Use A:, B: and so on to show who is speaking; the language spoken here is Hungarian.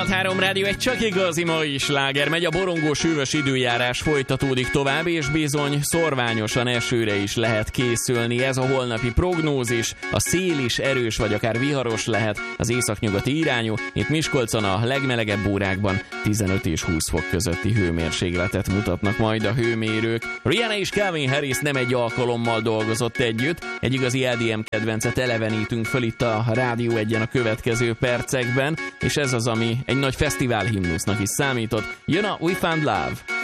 A: 90.3 Rádió, egy csak igazi mai sláger. Megy a borongós hűvös időjárás, folytatódik tovább, és bizony szorványosan esőre is lehet készülni. Ez a holnapi prognózis. A szél is erős vagy akár viharos lehet, az északnyugati irányú. Itt Miskolcon a legmelegebb órákban 15 és 20 fok közötti hőmérsékletet mutatnak majd a hőmérők. Rihanna és Calvin Harris nem egy alkalommal dolgozott együtt. Egy igazi EDM kedvencet elevenítünk föl itt a Rádió 1-en a következő percekben, és ez az, ami egy nagy fesztivál himnusznak is számított. Jön a We Found Love.